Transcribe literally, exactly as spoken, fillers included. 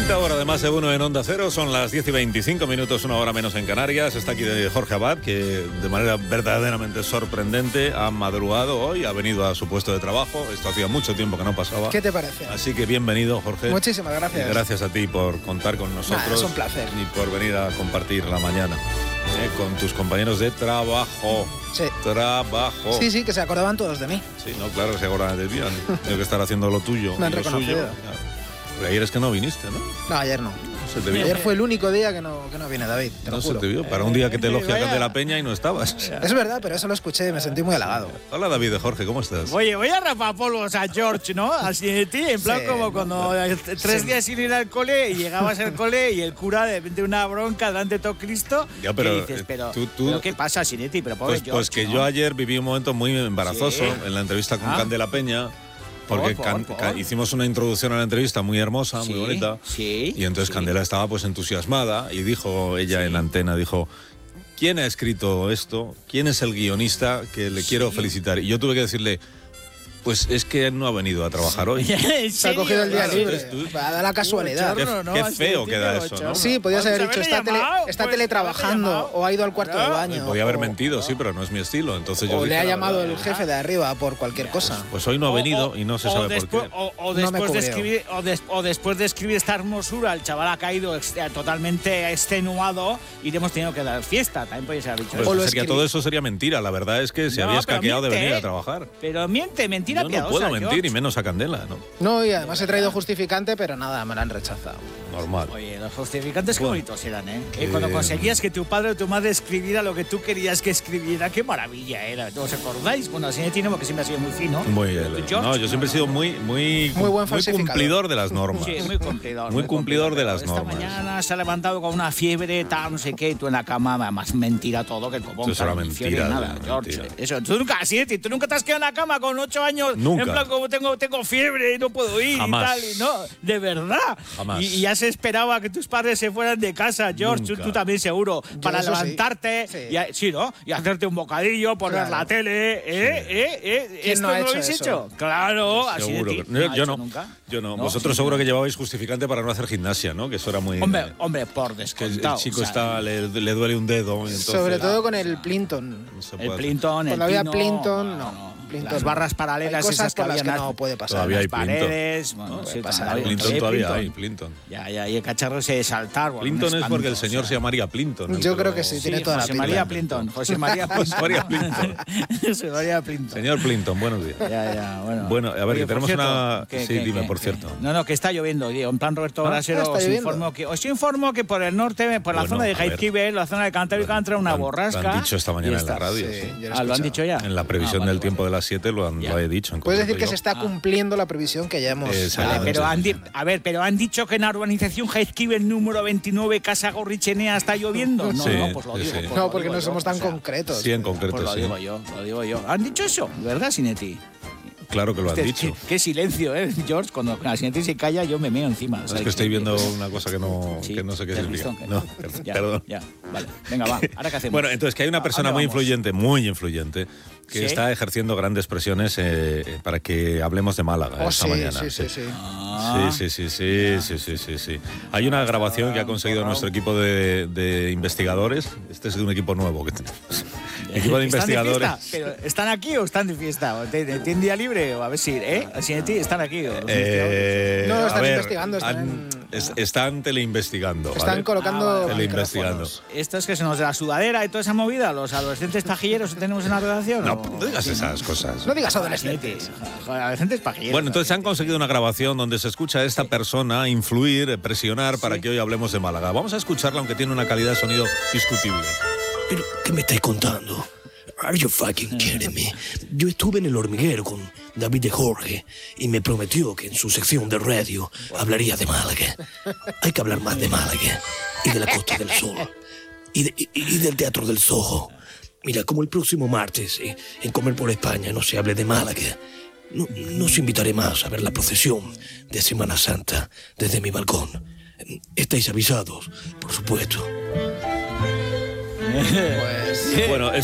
Quinta hora de Más de Uno en Onda Cero, son las diez y veinticinco minutos, una hora menos en Canarias. Está aquí Jorge Abad, que de manera verdaderamente sorprendente ha madrugado hoy, ha venido a su puesto de trabajo. Esto hacía mucho tiempo que no pasaba. ¿Qué te parece? Así que bienvenido, Jorge. Muchísimas gracias. Y gracias a ti por contar con nosotros. Nah, es un placer. Y por venir a compartir la mañana eh, con tus compañeros de trabajo. Sí. Trabajo. Sí, sí, que se acordaban todos de mí. Sí, no, claro que se acordaban de ti. Han tenido que estar haciendo lo tuyo. Me han y lo reconocido. suyo. Pero ayer es que no viniste, ¿no? No, ayer no. Se te vio. Ayer fue el único día que no, que no viene David, te No lo se juro. te vio. Para un día que te elogia vaya. de la Peña y no estabas. Es verdad, pero eso lo escuché y me sentí muy halagado. Hola, David de Jorge, ¿cómo estás? Oye, voy a rapar polvos a George, ¿no? Así de ti, en plan Sí, como cuando tres sí. días sin ir al cole y llegabas al cole y el cura de repente una bronca delante de todo Cristo. Ya, pero, y dices, eh, pero, tú- tú- ¿pero qué pasa, Sinetti? Pero pobre Pues, George, pues que ¿no? yo ayer viví un momento muy embarazoso Sí. en la entrevista con Ah. Candela Peña. Porque Por, Can- por, Ca- por. hicimos una introducción a la entrevista muy hermosa, Sí, muy bonita. sí, Y entonces sí. Candela estaba pues entusiasmada y dijo ella Sí. en la antena, dijo, ¿quién ha escrito esto? ¿Quién es el guionista que le quiero Sí. felicitar? Y yo tuve que decirle, pues es que él no ha venido a trabajar hoy. ¿En Se ha serio? cogido el día Claro, libre. entonces tú- Va a dar la casualidad. Qué- Chorro, ¿no? qué Así feo de queda tío, eso, ¿no? chorro. Sí, podías haber Pues dicho, está, haberle tele, llamado, está pues, teletrabajando haberle llamado. o ha ido al cuarto de Claro. baño. Podía haber o- mentido, sí, pero no es mi estilo. Entonces yo O dije, le ha la llamado verdad, el jefe de arriba por cualquier cosa. Pues hoy no ha O- venido o- y no se o sabe después, por qué. O, o No me después de cubrió. escribir, o, des- o después de escribir esta hermosura, el chaval ha caído ex- totalmente extenuado y le hemos tenido que dar fiesta. También podéis haber dicho Pues O lo sería, escribí. todo eso sería mentira. La verdad es que se No, había pero escaqueado de miente, venir a ¿eh? trabajar. Pero miente, mentira Yo no piadosa. puedo mentir, George. y menos a Candela, ¿no? No, y además he traído justificante, pero nada, me la han rechazado. Normal. Oye, los justificantes qué Bueno, bonitos eran, ¿eh? que- Eh, Cuando conseguías que tu padre o tu madre escribiera lo que tú querías que escribiera, qué maravilla era. ¿Os acordáis? Bueno, así tiene porque siempre ha sido muy fino. Muy, ¿Tú, eh, George? no, yo siempre he sido muy, muy, Muy buen falsificador. cumplidor de las normas. Sí, muy cumplidor. Muy cumplidor de las Esta normas. mañana se ha levantado con una fiebre, tal, no sé qué, y tú en la cama, más mentira todo, que el copón. Eso será claro, ni mentira, fiebre, nada, mentira. George. Eso, tú nunca, sí, tío, tú nunca te has quedado en la cama con ocho años, Nunca. en plan como tengo, tengo fiebre y no puedo ir Jamás. y tal, y no, de verdad. Jamás. Y, y ya se esperaba que tus padres se fueran de casa, George, tú, Nunca. tú también seguro, para eso sí. levantarte, Sí. Y, a- sí, ¿no? Y hacerte un bocadillo, poner Claro. la tele, ¿eh? ¿Eh? ¿Eh? ¿Quién ¿Esto no no, ha lo hecho habéis eso? hecho? Claro, así de Seguro. ti. que- ¿No yo ha yo hecho no. nunca? Yo no. ¿No? Vosotros Sí, seguro no. que llevabais justificante para no hacer gimnasia, ¿no? Que eso era muy... Hombre, eh, hombre, por que el descontado. chico o sea, está, le, le duele un dedo. Y entonces, Sobre todo con el Plinton. no se El puede hacer. Plinton, el Cuando había Pino, Plinton, no. Plinton Las no. barras paralelas Hay cosas esas que por las habían que las- no puede pasar. Todavía hay las Plinton. paredes. Bueno, No, sí, puede pasar. todavía- Plinton todavía todavía Plinton. hay, Plinton. Ya, ya, y el cacharro se de saltar. bueno, Plinton un es porque el espanto, señor o se sea. llama María Plinton. ¿no? Yo creo Pero- que sí, Sí, tiene toda la José pinta. María Plinton. José María Plinton. José María Plinton. José María Plinton. Señor Plinton, buenos días. Ya, ya, bueno. Bueno, a ver, Oye, que por tenemos cierto, una- que- sí, que- dime, que- por que- cierto. No, no, que está lloviendo, tío. En plan Roberto Ah, Brasero, está os lloviendo. informo que os informo que por el norte, por la Bueno, zona de a ver. Jaizkibel, la zona de Cantábrico, entra una Lo han- borrasca. Lo han dicho esta y mañana en está- la radio. Sí, sí. yo lo he Ah, ¿lo han escuchado. dicho ya? En la previsión Ah, vale, del tiempo vale. de las siete lo, han, Ya. lo he dicho. en Puedes decir concreto que yo. se está cumpliendo la previsión que ya hemos Exactamente. dado. Pero han di- a ver, pero han dicho que en la urbanización Jaizkibel número veintinueve, Casa Gorrichenea, está lloviendo. No, Sí, no, pues lo sí, digo. sí. pues No, lo porque digo no yo, somos o tan sea, concretos. Sí, en Pues concreto, lo sí. digo yo, lo digo yo. ¿Han dicho eso? ¿Verdad, Sinetti? Claro que lo han Qué- dicho. Qué, qué silencio, ¿eh, George? Cuando la Sinetti se calla, yo me meo encima. Es ¿sabes? que estoy viendo Sí, una cosa que no, sí, que no sé qué ¿te has significa. visto? No, Ya, perdón. Ya, vale. Venga, va. ¿Ahora qué hacemos? Bueno, entonces que hay una ¿A persona dónde muy vamos? influyente, muy influyente, que ¿Sí? está ejerciendo grandes presiones eh, para que hablemos de Málaga Oh, esta sí, mañana. sí, sí, sí. Ah, Sí, sí, sí, sí, sí, sí, sí, sí. Hay una grabación que ha conseguido nuestro equipo de, de investigadores. Este es un equipo nuevo que tenemos. Equipo de ¿Están investigadores. fiesta? ¿Pero ¿Están aquí o están de fiesta? ¿O te- te- ¿Tienen día libre? O a ver si, ¿eh? Sinetti, ¿están aquí? o los Eh, No, a están ver, investigando, están han- en- es- están teleinvestigando. Están ¿vale? colocando Ah, vale. Teleinvestigando. micrófonos. ¿Estos que se nos de la sudadera y toda esa movida? ¿Los adolescentes pajilleros que tenemos en la redacción? No, o- no digas esas cosas. No digas Joder, Sinetti, adolescentes. joder, adolescentes pajilleros. Bueno, entonces han conseguido una grabación donde se escucha a esta persona influir, eh, presionar para Sí. que hoy hablemos de Málaga. Vamos a escucharla, aunque tiene una calidad de sonido discutible. ¿Pero qué me estáis contando? Are you fucking kidding me? Yo estuve en El Hormiguero con David de Jorge y me prometió que en su sección de radio hablaría de Málaga. Hay que hablar más de Málaga y de la Costa del Sol y, de- y- y del Teatro del Soho. Mira, como el próximo martes eh, en Comer por España no se hable de Málaga, no, no os invitaré más a ver la procesión de Semana Santa desde mi balcón. Estáis avisados, por supuesto. Pues Bueno,